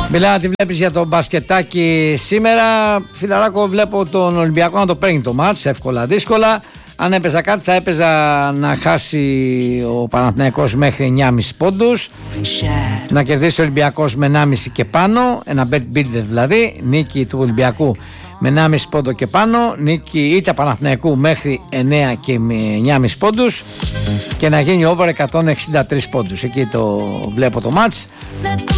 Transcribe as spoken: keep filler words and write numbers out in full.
Μιλά, τι βλέπεις για το μπασκετάκι σήμερα? Φιλαράκο, βλέπω τον Ολυμπιακό να το παίρνει το μάτς εύκολα δύσκολα. Αν έπαιζα κάτι θα έπαιζα να χάσει ο Παναθηναϊκός μέχρι εννιά κόμμα πέντε πόντους, να κερδίσει ο Ολυμπιακός με εννιά κόμμα πέντε και πάνω, ένα bet builder δηλαδή, νίκη του Ολυμπιακού με εννιά κόμμα πέντε πόντο και πάνω, νίκη ήττα Παναθηναϊκού μέχρι εννιά και με εννιά κόμμα πέντε πόντους και να γίνει over εκατόν εξήντα τρεις πόντους. Εκεί το βλέπω το μάτς.